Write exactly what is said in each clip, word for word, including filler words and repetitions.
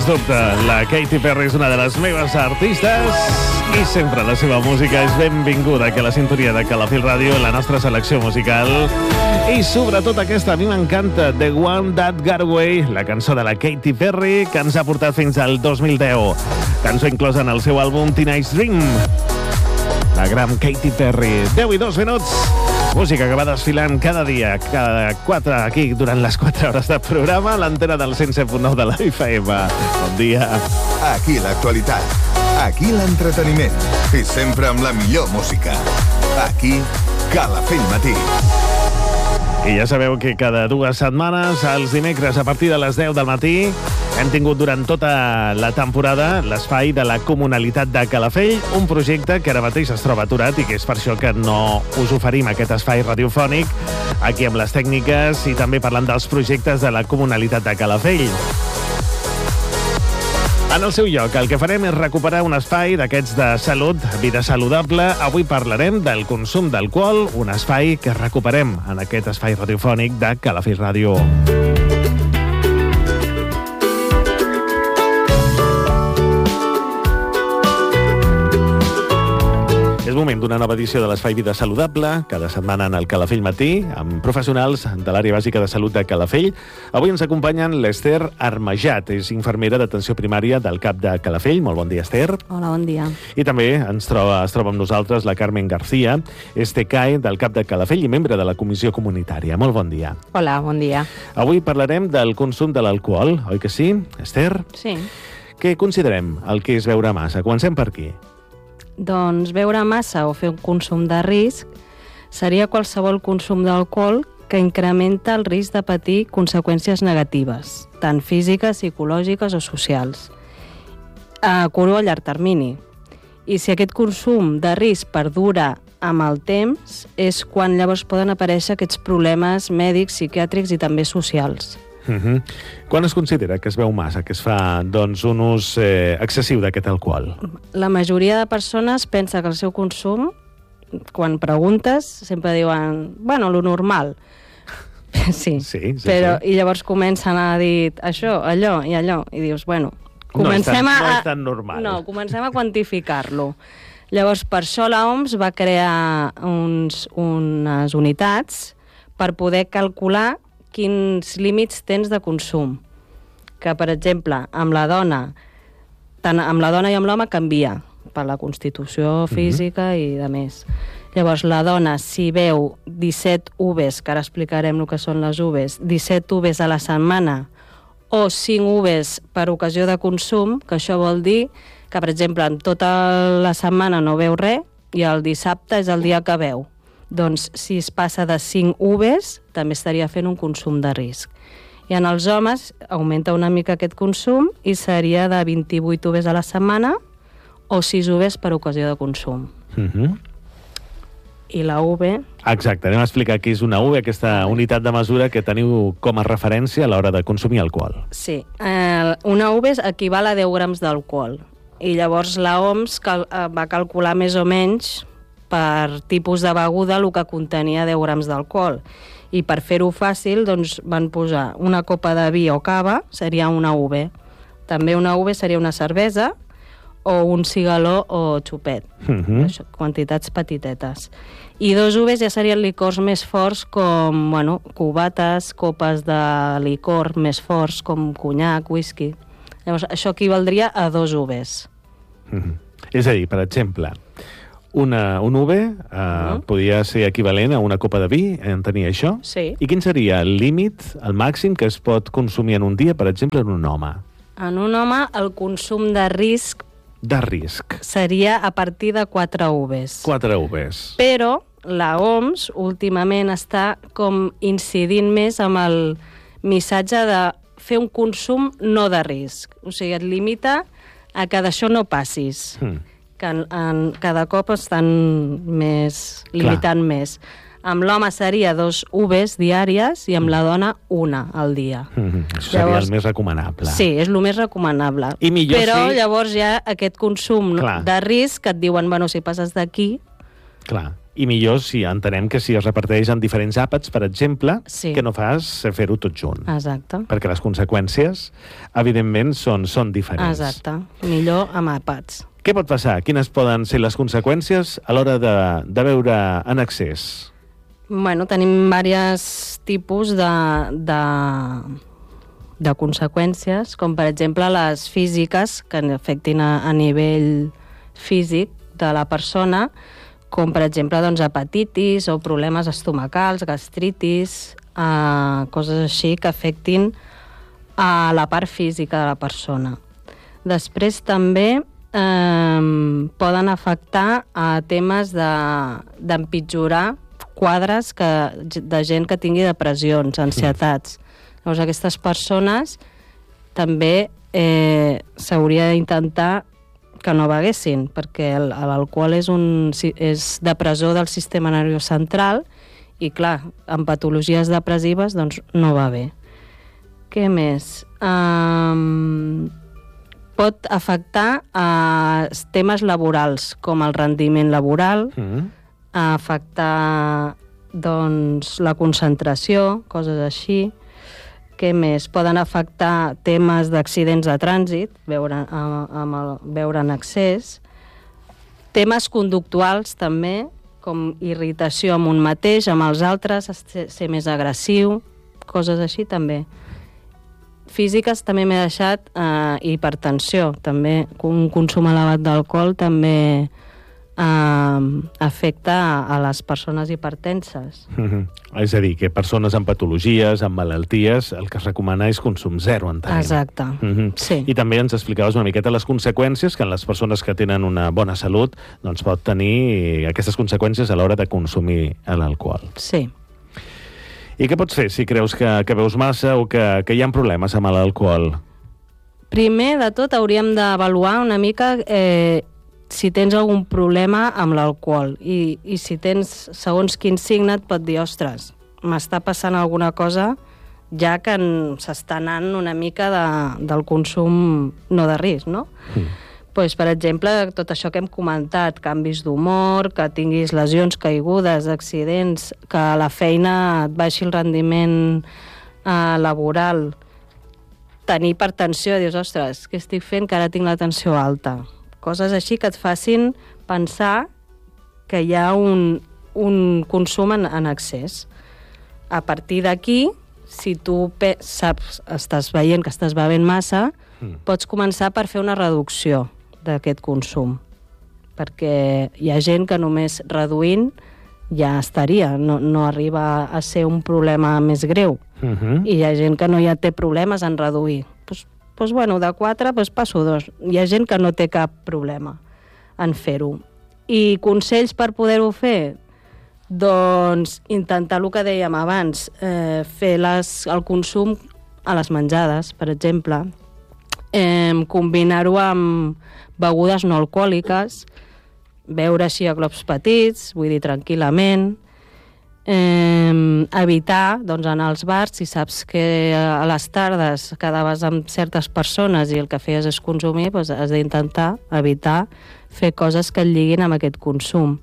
dubte, la Katy Perry és una de les meves artistes i sempre la seva música és benvinguda aquí a la sintonia de Calafell Ràdio, la nostra selecció musical. I sobretot aquesta, a mi m'encanta, The One That Got Away, la cançó de la Katy Perry, que ens ha portat fins al dos mil deu. Cançó inclosa en el seu àlbum Teenage Dream. La gran Katy Perry. deu i dos minuts. Música que va desfilant cada dia, cada quatre, aquí, durant les quatre hores de programa, a l'antena del cent set punt nou de la F M. Bon dia. Aquí l'actualitat, aquí l'entreteniment, i sempre amb la millor música. Aquí, Calafell Matí. I ja sabeu que cada dues setmanes, els dimecres a partir de les deu del matí, hem tingut durant tota la temporada l'espai de la Comunalitat de Calafell, un projecte que ara mateix es troba aturat i que és per això que no us oferim aquest espai radiofònic aquí amb les tècniques i també parlant dels projectes de la Comunalitat de Calafell. En el seu lloc, el que farem és recuperar un espai d'aquests de salut, vida saludable. Avui parlarem del consum d'alcohol, un espai que recuperem en aquest espai radiofònic de Calafell Ràdio. És moment d'una nova edició de l'Espai Vida Saludable, cada setmana en el Calafell Matí, amb professionals de l'àrea bàsica de salut de Calafell. Avui ens acompanyen l'Ester Armajat, és infermera d'atenció primària del CAP de Calafell. Molt bon dia, Ester. Hola, bon dia. I també ens troba, es troba amb nosaltres la Carmen García, és T C A E del CAP de Calafell i membre de la Comissió Comunitària. Molt bon dia. Hola, bon dia. Avui parlarem del consum de l'alcohol, oi que sí, Ester? Sí. Què considerem el que és beure massa? Comencem per aquí. Doncs beure massa o fer un consum de risc seria qualsevol consum d'alcohol que incrementa el risc de patir conseqüències negatives, tant físiques, psicològiques o socials, a curt o a llarg termini. I si aquest consum de risc perdura amb el temps, és quan llavors poden aparèixer aquests problemes mèdics, psiquiàtrics i també socials. Uh-huh. Quan es considera que es beu massa, que es fa doncs, un ús eh, excessiu d'aquest alcohol? La majoria de persones pensa que el seu consum, quan preguntes, sempre diuen, bueno, lo normal. Sí, sí, sí, però, sí. I llavors comencen a dir això, allò i allò, i dius, bueno, comencem no és tan, a... no és tan normal. No, comencem a quantificar-lo. Llavors, per això l'O M S va crear uns, unes unitats per poder calcular quins límits tens de consum. Que, per exemple, amb la dona, tant amb la dona i amb l'home canvia per la constitució física uh-huh. i de més. Llavors, la dona, si beu disset uvas, que ara explicarem el que són les uvas, disset uvas a la setmana o cinc uvas per ocasió de consum, que això vol dir que, per exemple, en tota la setmana no beu res i el dissabte és el dia que beu. Doncs si es passa de cinc uvas, també estaria fent un consum de risc. I en els homes augmenta una mica aquest consum i seria de vint-i-vuit uvas a la setmana o sis uvas per ocasió de consum. Uh-huh. I la U V... Exacte, anem a explicar què és una U V, aquesta unitat de mesura que teniu com a referència a l'hora de consumir alcohol. Sí, eh, una U V equival a deu grams d'alcohol. I llavors la O M S cal, eh, va calcular més o menys per tipus de beguda el que contenia deu grams d'alcohol. I per fer-ho fàcil, doncs, van posar una copa de vi o cava, seria una U V. També una U V seria una cervesa o un cigaló o xupet. Uh-huh. Això, quantitats petitetes. I dos uvas ja serien licors més forts com, bueno, cubates, copes de licor més forts com conyac, whisky. Llavors, això equivaldria a dos uvas. Uh-huh. És a dir, per exemple, Una, un U V eh, uh-huh. podia ser equivalent a una copa de vi, en tenia això? Sí. I quin seria el límit, el màxim que es pot consumir en un dia, per exemple, en un home? En un home, el consum de risc... De risc. Seria a partir de quatre uvas. quatre uvas. Però la O M S últimament està com incidint més amb el missatge de fer un consum no de risc. O sigui, et limita a que d'això no passis. Hmm. que en, en, cada cop estan més limitant Clar. més. Amb l'home seria dos uvas diàries i amb la dona una al dia. Mm-hmm. Això seria llavors, el més recomanable. Sí, és el més recomanable. I millor Però sí... llavors hi ha aquest consum Clar. de risc que et diuen, bueno, si passes d'aquí... Clar. I millor si entenem que si es reparteix en diferents àpats, per exemple, Sí. que no fas fer-ho tot junt. Exacte. Perquè les conseqüències, evidentment, són, són diferents. Exacte. Millor amb àpats. Què pot passar? Quines poden ser les conseqüències a l'hora de, de beure en excés? Bueno, tenim diversos tipus de, de, de conseqüències, com per exemple les físiques, que afectin a, a nivell físic de la persona, com per exemple doncs, hepatitis o problemes estomacals, gastritis, eh, coses així que afectin a la part física de la persona. Després també eh, poden afectar a temes d'empitjorar de, quadres que, de gent que tingui depressions, ansietats. Llavors aquestes persones també eh, s'hauria d'intentar que no beguessin, perquè l'alcohol és, un, és depressor del sistema nerviós central i, clar, en patologies depressives doncs, no va bé. Què més? Um, pot afectar a temes laborals, com el rendiment laboral, mm. afectar doncs, la concentració, coses així. Què més? Poden afectar temes d'accidents de trànsit, beure, amb, amb el, beure en excés. Temes conductuals, també, com irritació amb un mateix, amb els altres, ser, ser més agressiu, coses així, també. Físiques també m'he deixat eh, hipertensió, també. Un consum elevat d'alcohol també eh, afecta a, a les persones hipertenses. Mm-hmm. És a dir, que persones amb patologies, amb malalties, el que es recomana és consum zero, entenem. Exacte, mm-hmm. sí. I també ens explicaves una miqueta les conseqüències que en les persones que tenen una bona salut doncs pot tenir aquestes conseqüències a l'hora de consumir l'alcohol. Sí. I què pots fer si creus que, que beus massa o que, que hi ha problemes amb l'alcohol? Primer de tot hauríem d'avaluar una mica eh, si tens algun problema amb l'alcohol i, i si tens segons quin signe et pot dir, ostres, m'està passant alguna cosa ja que s'està anant una mica de, del consum no de risc, no? Mm. Pues, per exemple, tot això que hem comentat, canvis d'humor, que tinguis lesions caigudes, accidents, que a la feina et baixi el rendiment eh, laboral, tenir hipertensió, dius, ostres, què estic fent que ara tinc la tensió alta? Coses així que et facin pensar que hi ha un, un consum en, en excés. A partir d'aquí, si tu saps, estàs veient que estàs bevent massa, mm. pots començar per fer una reducció d'aquest consum, perquè hi ha gent que només reduint ja estaria, no, no arriba a ser un problema més greu. Uh-huh. I hi ha gent que no ja té problemes en reduir. Pues, pues bueno, de quatre pues passo dos. Hi ha gent que no té cap problema en fer-ho. I consells per poder-ho fer? Doncs intentar el que dèiem abans, eh, fer les, el consum a les menjades, per exemple, eh, combinar-ho amb begudes no alcohòliques, beure així a glops petits, vull dir, tranquil·lament, eh, evitar, doncs, anar als bars, si saps que a les tardes quedaves amb certes persones i el que feies és consumir, doncs has d'intentar evitar fer coses que et lliguin amb aquest consum.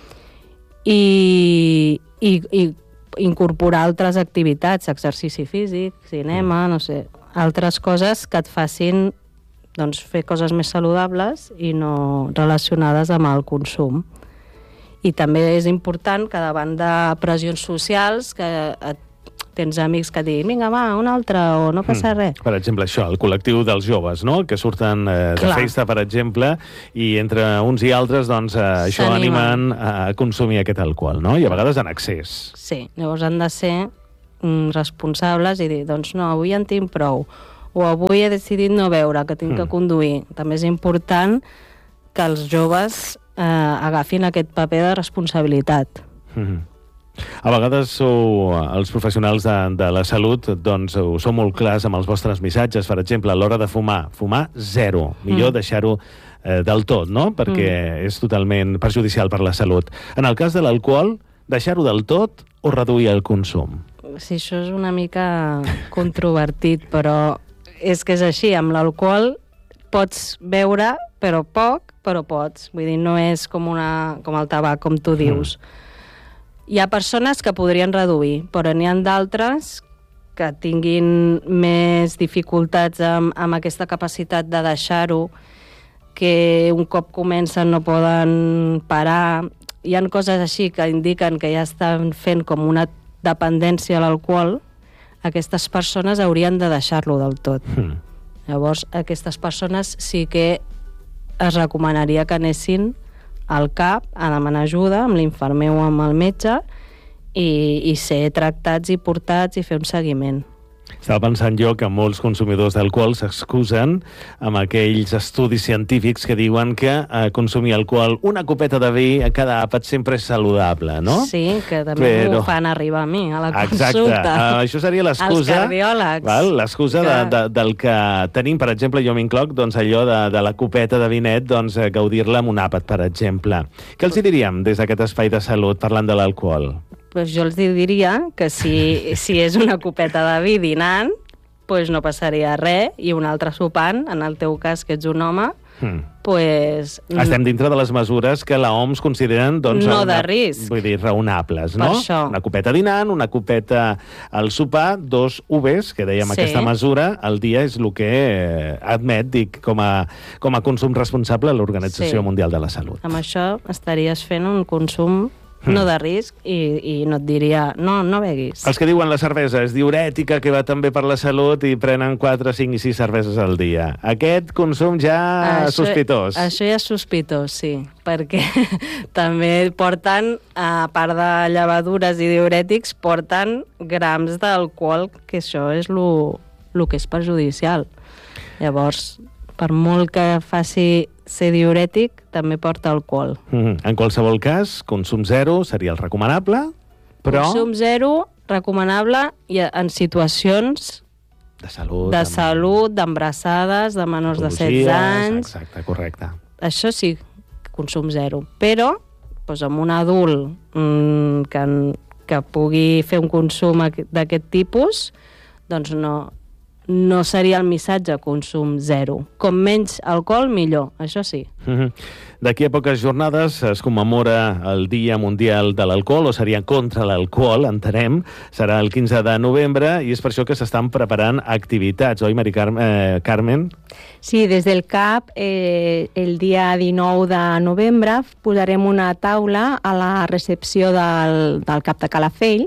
I, i, i incorporar altres activitats, exercici físic, cinema, no sé, altres coses que et facin doncs, fer coses més saludables i no relacionades amb el consum. I també és important que davant de pressions socials que et, tens amics que et diguin vinga, va, un altre, o no passa mm. res. Per exemple, això, el col·lectiu dels joves, no?, que surten eh, de Clar. festa, per exemple, i entre uns i altres, doncs, eh, això animen a consumir aquest alcohol, no?, i a vegades en excés. Sí, llavors han de ser mm, responsables i dir, doncs no, avui en tinc prou, o avui he decidit no beure, que tinc mm. que conduir. També és important que els joves eh, agafin aquest paper de responsabilitat. Mm-hmm. A vegades sou, els professionals de, de la salut, doncs sou molt clars amb els vostres missatges. Per exemple, a l'hora de fumar, fumar zero. Millor mm. deixar-ho eh, del tot, no?, perquè mm. és totalment perjudicial per la salut. En el cas de l'alcohol, deixar-ho del tot o reduir el consum? Sí, això és una mica controvertit, però és que és així, amb l'alcohol pots beure però poc, però pots. Vull dir, no és com, una, com el tabac, com tu dius. Mm. Hi ha persones que podrien reduir, però n'hi ha d'altres que tinguin més dificultats amb, amb aquesta capacitat de deixar-ho, que un cop comencen no poden parar. Hi ha coses així que indiquen que ja estan fent com una dependència a l'alcohol. Aquestes persones haurien de deixar-lo del tot. Mm. Llavors, aquestes persones sí que es recomanaria que anessin al C A P a demanar ajuda amb l'infermer o amb el metge i, i ser tractats i portats i fer un seguiment. Estava pensant jo que molts consumidors d'alcohol s'excusen amb aquells estudis científics que diuen que eh, consumir alcohol, una copeta de vi a cada àpat sempre és saludable, no? Sí, que també Però... m'ho fan arribar a mi, a la consulta. Exacte, uh, això seria l'excusa... Els cardiòlegs. L'excusa que... de, de, del que tenim, per exemple, jo m'incloc, doncs allò de, de la copeta de vinet, doncs gaudir-la amb un àpat, per exemple. Què els hi diríem des d'aquest espai de salut parlant de l'alcohol? Pues jo els diria que si, si és una copeta de vi dinant, pues no passaria res, i un altre sopant, en el teu cas, que ets un home, hmm. pues... Estem dintre de les mesures que la O M S consideren, doncs, no una, de risc. Vull dir, raonables, no? Per això. Una copeta dinant, una copeta al sopar, dos U Vs, que dèiem sí. aquesta mesura, al dia és el que admet, dic, com a, com a consum responsable l'Organització sí. Mundial de la Salut. Amb això estaries fent un consum no de risc, i, i no et diria no, no beguis. Els que diuen la cervesa és diurètica, que va també per la salut, i prenen quatre, cinc i sis cerveses al dia. Aquest consum ja és sospitós. Això ja és sospitós, sí, perquè també porten, a part de llevadures i diurètics, porten grams d'alcohol, que això és el que és perjudicial. Llavors, per molt que faci ser diurètic, també porta alcohol. Mm-hmm. En qualsevol cas, consum zero seria el recomanable, però... Consum zero, recomanable, i en situacions de salut, de amb... salut, d'embrassades, de menors de setze anys... Exacte, correcte. Això sí, consum zero. Però, doncs, amb un adult mmm, que, que pugui fer un consum d'aquest tipus, doncs no... no seria el missatge consum zero. Com menys alcohol, millor, això sí. Mm-hmm. D'aquí a poques jornades es commemora el Dia Mundial de l'Alcohol, o seria contra l'alcohol, entenem. Serà el quinze de novembre, i és per això que s'estan preparant activitats, oi, Mari Car eh, Carmen? Sí, des del C A P, eh, el dia dinou de novembre, posarem una taula a la recepció del, del C A P de Calafell,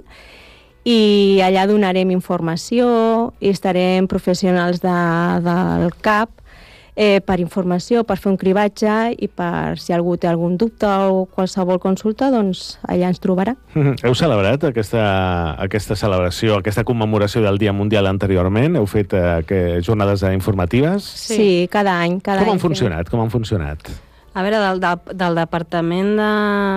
i allà donarem informació i estarem professionals de, del C A P eh, per informació, per fer un cribatge, i per si algú té algun dubte o qualsevol consulta, doncs allà ens trobarà. Heu celebrat aquesta, aquesta celebració, aquesta commemoració del Dia Mundial anteriorment? Heu fet eh, jornades informatives? Sí, sí, cada any. Cada Com any han funcionat? Com han funcionat? A veure, del, del, del Departament de,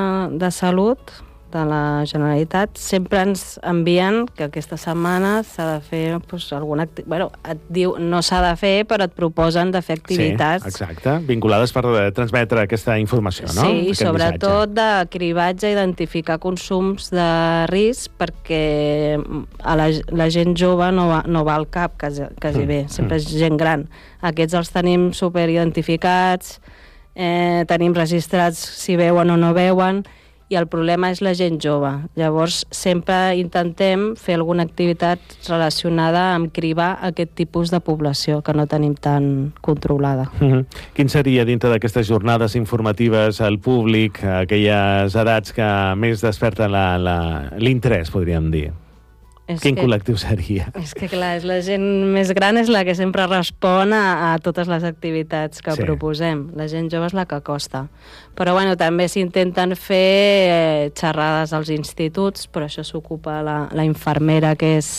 de Salut de la Generalitat sempre ens envien que aquesta setmana s'ha de fer doncs, alguna activitat. Bueno, et diu no s'ha de fer, però et proposen de fer activitats. Sí, exacte. Vinculades per transmetre aquesta informació, no? Sí, i Aquest sobretot missatge. de cribatge, identificar consums de risc, perquè a la, la gent jove no va, no va al cap quasi, quasi mm. bé, sempre és gent gran. Aquests els tenim superidentificats, eh, tenim registrats si veuen o no veuen, i el problema és la gent jove. Llavors, sempre intentem fer alguna activitat relacionada amb cribar aquest tipus de població que no tenim tan controlada. Mm-hmm. Quin seria, dintre d'aquestes jornades informatives al públic, aquelles edats que més desperten l'interès, podríem dir? És Quin que, col·lectiu seria? És que, clar, és la gent més gran és la que sempre respon a, a totes les activitats que sí. proposem. La gent jove és la que costa. Però, bueno, també s'intenten fer eh, xerrades als instituts, però això s'ocupa la, la infermera, que és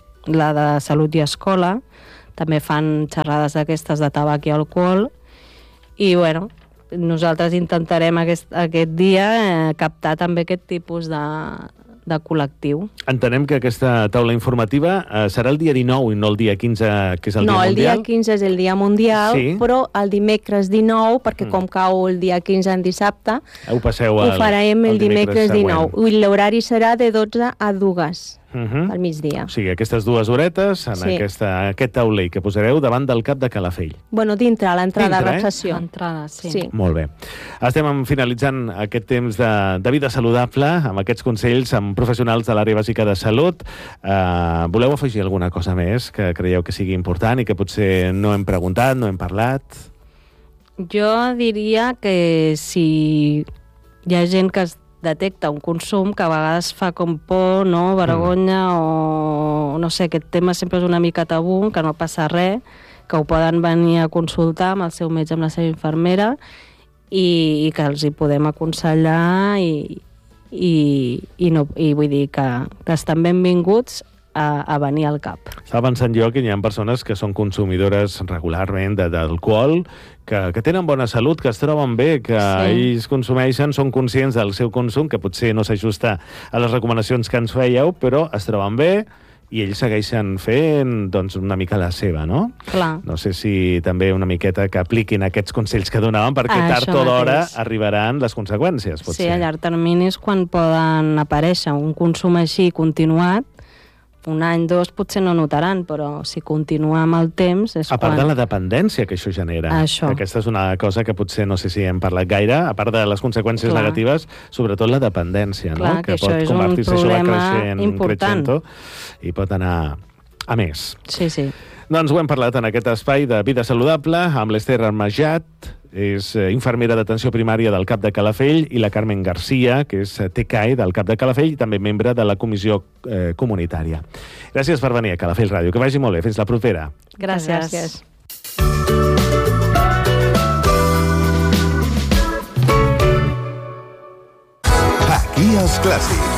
la de Salut i Escola. També fan xerrades d'aquestes de tabac i alcohol. I, bueno, nosaltres intentarem aquest, aquest dia eh, captar també aquest tipus de... de col·lectiu. Entenem que aquesta taula informativa eh, serà el dia dinou i no el dia quinze, que és el no, dia mundial? No, el dia quinze és el dia mundial, sí. Però el dimecres dinou, perquè mm. com cau el dia quinze en dissabte, ho, passeu ho el, farem el, el dimecres, dimecres dinou. I l'horari serà de dotze a dues. Uh-huh. al migdia. O sigui, aquestes dues horetes en Sí. aquesta, aquest taulell que posareu davant del cap de Calafell. Bueno, dintre, a l'entrada Dintre, de eh? recepció. Entrada, sí. Sí. Molt bé. Estem finalitzant aquest temps de, de vida saludable amb aquests consells amb professionals de l'àrea bàsica de salut. Uh, voleu afegir alguna cosa més que creieu que sigui important i que potser no hem preguntat, no hem parlat? Jo diria que si hi ha gent que es detecta un consum que a vegades fa com por, no? vergonya mm. o no sé, aquest tema sempre és una mica tabú, que no passa res, que ho poden venir a consultar amb el seu metge, amb la seva infermera i, i que els hi podem aconsellar i, i, i, no, i vull dir que, que estan benvinguts a, a venir al CAP. Estava pensant jo que hi ha persones que són consumidores regularment d'alcohol, que, que tenen bona salut, que es troben bé, que sí. ells consumeixen, són conscients del seu consum, que potser no s'ajusta a les recomanacions que ens fèieu, però es troben bé i ells segueixen fent doncs, una mica la seva, no? Clar. No sé si també una miqueta que apliquin aquests consells que donaven, perquè Ah, tard això o d'hora mateix. arribaran les conseqüències, potser. Sí, a llarg termini és quan poden aparèixer un consum així continuat. Un any, dos, potser no notaran, però si continua amb el temps és A part quan... de la dependència que això genera. Això. Aquesta és una cosa que potser no sé si hem parlat gaire, a part de les conseqüències Clar. negatives, sobretot la dependència, Clar, no? que això pot és un convertir-se això va problema creixent, important. creixent, i pot anar a més. Sí, sí. Doncs ho hem parlat en aquest espai de vida saludable amb l'Ester Armajat, és eh, infermera d'atenció primària del CAP de Calafell, i la Carmen Garcia, que és T C A E del CAP de Calafell i també membre de la comissió eh, comunitària. Gràcies per venir a Calafell Ràdio. Que vagi molt bé. Fins la propera. Gràcies. Gràcies. Aquí els clàssics.